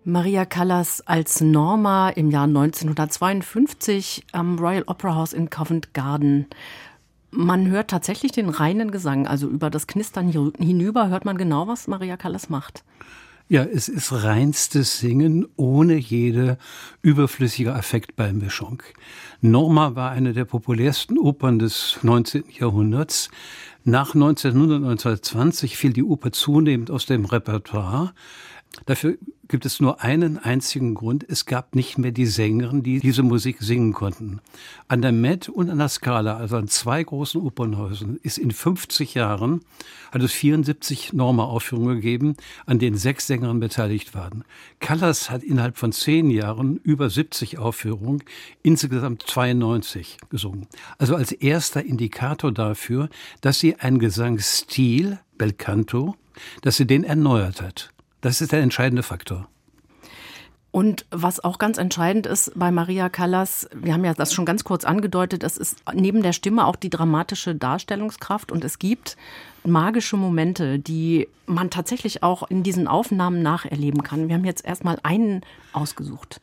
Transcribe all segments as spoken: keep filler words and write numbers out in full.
Maria Callas als Norma im Jahr neunzehnhundertzweiundfünfzig am Royal Opera House in Covent Garden. Man hört tatsächlich den reinen Gesang, also über das Knistern hinüber hört man genau, was Maria Callas macht. Ja, es ist reinstes Singen ohne jede überflüssige Affektbeimischung. Norma war eine der populärsten Opern des neunzehnten Jahrhunderts. Nach neunzehnhundert, neunzehnhundertzwanzig fiel die Oper zunehmend aus dem Repertoire. Dafür gibt es nur einen einzigen Grund. Es gab nicht mehr die Sängerinnen, die diese Musik singen konnten. An der Met und an der Scala, also an zwei großen Opernhäusern, ist in fünfzig Jahren, hat es vierundsiebzig Norma-Aufführungen gegeben, an denen sechs Sängerinnen beteiligt waren. Callas hat innerhalb von zehn Jahren über siebzig Aufführungen, insgesamt zweiundneunzig gesungen. Also als erster Indikator dafür, dass sie einen Gesangsstil, Bel Canto, dass sie den erneuert hat. Das ist der entscheidende Faktor. Und was auch ganz entscheidend ist bei Maria Callas, wir haben ja das schon ganz kurz angedeutet, es ist neben der Stimme auch die dramatische Darstellungskraft und es gibt magische Momente, die man tatsächlich auch in diesen Aufnahmen nacherleben kann. Wir haben jetzt erstmal einen ausgesucht.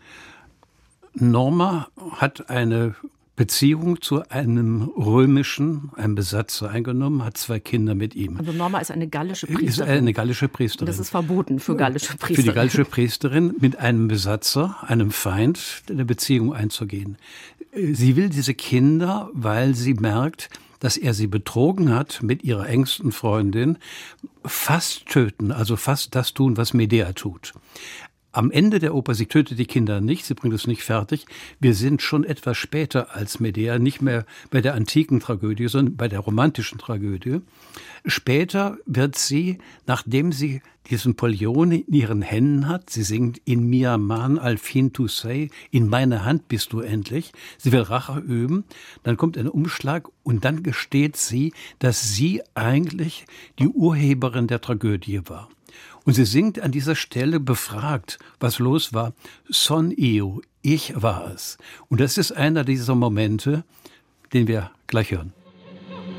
Norma hat eine Beziehung zu einem römischen, einem Besatzer eingenommen, hat zwei Kinder mit ihm. Also Norma ist eine gallische Priesterin. Ist eine gallische Priesterin. Das ist verboten für gallische Priesterin. Für die gallische Priesterin mit einem Besatzer, einem Feind, eine Beziehung einzugehen. Sie will diese Kinder, weil sie merkt, dass er sie betrogen hat mit ihrer engsten Freundin, fast töten, also fast das tun, was Medea tut. Am Ende der Oper, sie tötet die Kinder nicht, sie bringt es nicht fertig. Wir sind schon etwas später als Medea, nicht mehr bei der antiken Tragödie, sondern bei der romantischen Tragödie. Später wird sie, nachdem sie diesen Pollione in ihren Händen hat, sie singt in mia man al fin tu sei, in meiner Hand bist du endlich. Sie will Rache üben, dann kommt ein Umschlag und dann gesteht sie, dass sie eigentlich die Urheberin der Tragödie war. Und sie singt an dieser Stelle befragt, was los war, son io, ich war es. Und das ist einer dieser Momente, den wir gleich hören.